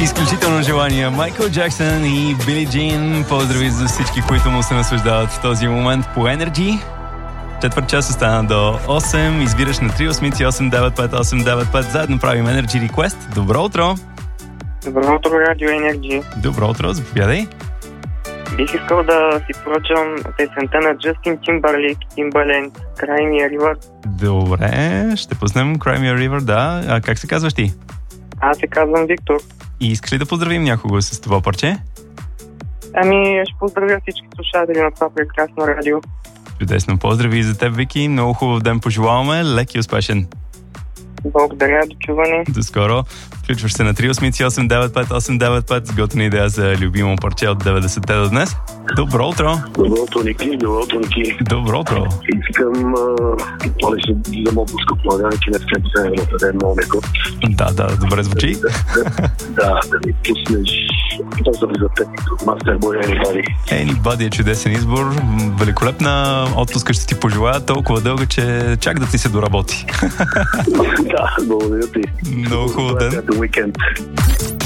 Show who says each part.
Speaker 1: Изключително желание. Майкъл Джаксън и Били Джин. Поздрави за всички, които му се наслаждават в този момент по Energy. Четвърт час остана до 8. Избираш на 3-8-8-9-5-8-9-5. Заедно правим Energy Request. Добро утро!
Speaker 2: Добро утро, Радио Energy.
Speaker 1: Добро утро, заповядай.
Speaker 2: Бих искал да си поръчам песента на Джастин Тимбърлейк, Timbaland, Cry Me a River.
Speaker 1: Добре, ще пуснем Cry Me a River, да. А как се казваш ти?
Speaker 2: Аз се казвам Виктор.
Speaker 1: И искаш ли да поздравим някого с това парче?
Speaker 2: Ами, ще поздравя всички слушатели на това прекрасно радио.
Speaker 1: Чудесно, поздрави и за теб, Вики. Много хубав ден пожелаваме. Лек и успешен.
Speaker 2: Благодаря, до чуване.
Speaker 1: До скоро. Включваш се на 3-8-8-9-5-8-9-5 с готина идея за любимо парче от 90-те до днес. Добро утро!
Speaker 3: Добро утро, Ники. Добро утро, Ники.
Speaker 1: Добро утро!
Speaker 3: Искам за модулска планина, че не след времето да е много леко.
Speaker 1: Да, добре звучи.
Speaker 3: Да ми пуснеш поздрави за теб. Masterboy Anybody.
Speaker 1: Anybody е чудесен избор. Великолепна отпуска ще ти пожелая, толкова дълга, че чак да ти се доработи.
Speaker 3: Да, благодаря ти.
Speaker 1: Много хубав ден.
Speaker 3: Уикенд.